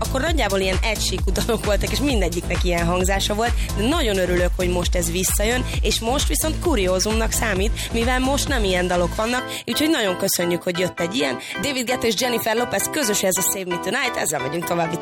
akkor nagyjából ilyen egysíkú dalok voltak, és mindegyiknek ilyen hangzása volt, de nagyon örülök, hogy most ez visszajön, és most viszont kuriózumnak számít, mivel most nem ilyen dalok vannak, úgyhogy nagyon köszönjük, hogy jött egy ilyen. David Guetta és Jennifer Lopez közös, ez a Save Me Tonight, ezzel vagyunk további